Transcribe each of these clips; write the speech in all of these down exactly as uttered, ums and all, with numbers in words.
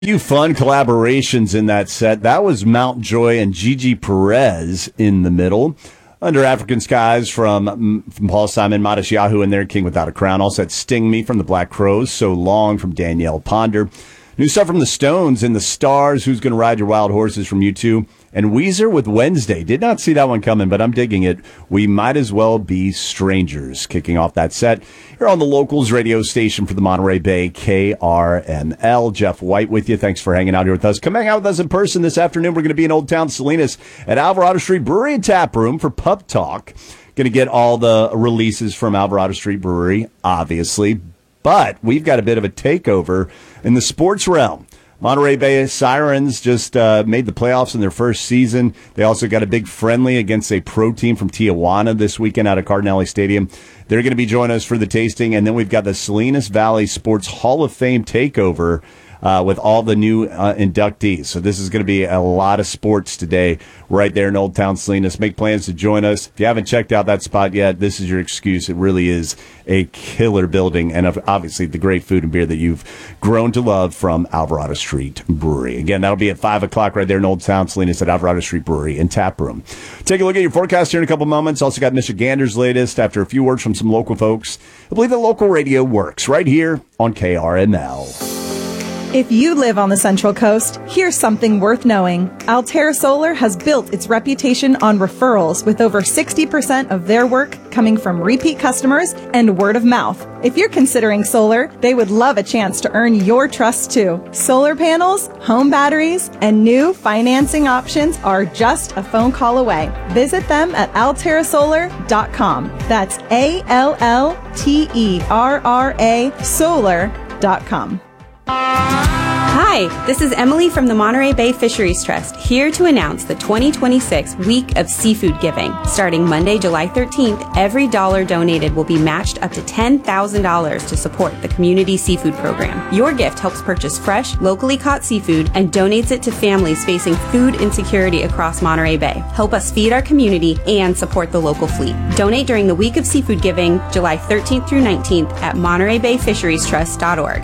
Few fun collaborations in that set. That was Mount Joy and Gigi Perez in the middle. Under African Skies from, from Paul Simon, Modest Yahoo and their King Without a Crown. Also had Sting Me from the Black Crowes, So Long from Danielle Ponder. New stuff from the Stones and the Stars, Who's Gonna Ride Your Wild Horses from U two. And Weezer with Wednesday. Did not see that one coming, but I'm digging it. We Might As Well Be Strangers, kicking off that set. Here on the Locals radio station for the Monterey Bay, K R M L. Jeff White with you. Thanks for hanging out here with us. Come hang out with us in person this afternoon. We're going to be in Old Town Salinas at Alvarado Street Brewery and Tap Room for Pub Talk. Going to get all the releases from Alvarado Street Brewery, obviously. But we've got a bit of a takeover in the sports realm. Monterey Bay Sirens just uh, made the playoffs in their first season. They also got a big friendly against a pro team from Tijuana this weekend out of Cardinale Stadium. They're going to be joining us for the tasting. And then we've got the Salinas Valley Sports Hall of Fame takeover uh, with all the new uh, inductees. So this is going to be a lot of sports today right there in Old Town Salinas. Make plans to join us. If you haven't checked out that spot yet, this is your excuse. It really is a killer building, and obviously the great food and beer that you've grown to love from Alvarado Street Brewery. Again, that'll be at five o'clock right there in Old Town Salinas at Alvarado Street Brewery and Tap Room. Take a look at your forecast here in a couple moments. Also got Michigander's latest after a few words from some local folks. I believe that local radio works right here on K R M L. If you live on the Central Coast, here's something worth knowing. Altera Solar has built its reputation on referrals, with over sixty percent of their work coming from repeat customers and word of mouth. If you're considering solar, they would love a chance to earn your trust too. Solar panels, home batteries, and new financing options are just a phone call away. Visit them at altera solar dot com. That's A L L T E R R A solar dot com. Hi, this is Emily from the Monterey Bay Fisheries Trust, here to announce the twenty twenty-six Week of Seafood Giving. Starting Monday, July thirteenth, every dollar donated will be matched up to ten thousand dollars to support the Community Seafood Program. Your gift helps purchase fresh, locally caught seafood and donates it to families facing food insecurity across Monterey Bay. Help us feed our community and support the local fleet. Donate during the Week of Seafood Giving, July thirteenth through nineteenth at monterey bay fisheries trust dot org.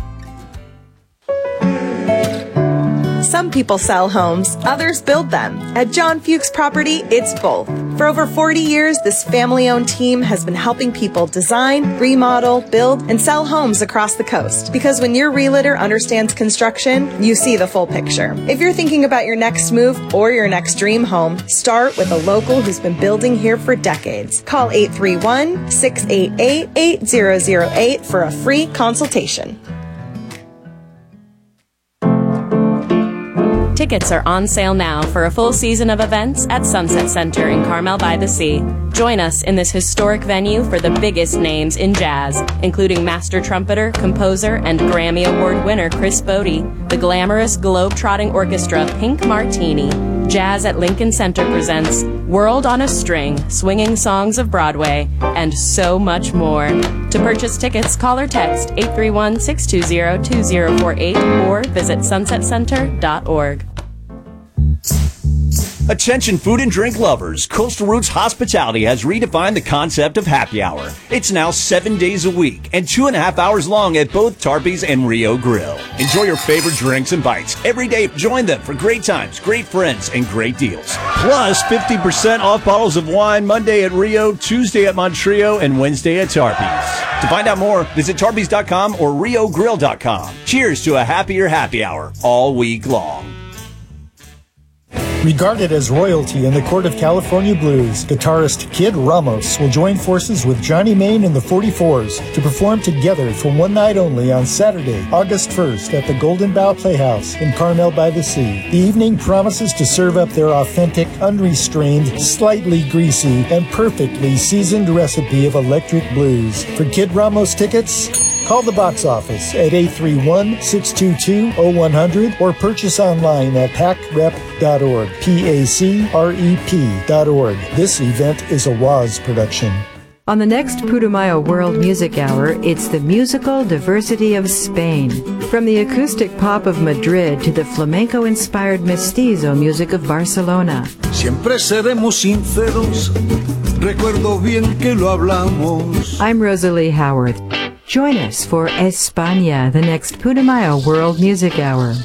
Some people sell homes, others build them. At John Fuchs Property, it's both. For over forty years, this family-owned team has been helping people design, remodel, build, and sell homes across the coast. Because when your realtor understands construction, you see the full picture. If you're thinking about your next move or your next dream home, start with a local who's been building here for decades. Call eight three one, six eight eight, eight zero zero eight for a free consultation. Tickets are on sale now for a full season of events at Sunset Center in Carmel by the Sea. Join us in this historic venue for the biggest names in jazz, including master trumpeter, composer, and Grammy Award winner Chris Bodie, the glamorous globe-trotting orchestra Pink Martini. Jazz at Lincoln Center presents World on a String, Swinging Songs of Broadway, and so much more. To purchase tickets, call or text eight three one, six two zero, two zero four eight or visit sunset center dot org. Attention food and drink lovers, Coastal Roots Hospitality has redefined the concept of happy hour. It's now seven days a week and two and a half hours long at both Tarpey's and Rio Grill. Enjoy your favorite drinks and bites every day. Join them for great times, great friends, and great deals. Plus fifty percent off bottles of wine Monday at Rio, Tuesday at Montrio, and Wednesday at Tarpey's. To find out more, visit tarpeys dot com or rio grill dot com. Cheers to a happier happy hour all week long. Regarded as royalty in the court of California blues, guitarist Kid Ramos will join forces with Johnny Main and the forty-fours to perform together for one night only on Saturday, August first at the Golden Bough Playhouse in Carmel by the Sea. The evening promises to serve up their authentic, unrestrained, slightly greasy, and perfectly seasoned recipe of electric blues. For Kid Ramos tickets, call the box office at eight three one, six two two, zero one zero zero or purchase online at pac rep dot org. P A C R E P dot org. This event is a W A Z production. On the next Putumayo World Music Hour, it's the musical diversity of Spain. From the acoustic pop of Madrid to the flamenco-inspired mestizo music of Barcelona. Siempre seremos sinceros, recuerdo bien que lo hablamos. I'm Rosalie Howarth. Join us for España, the next Putumayo World Music Hour.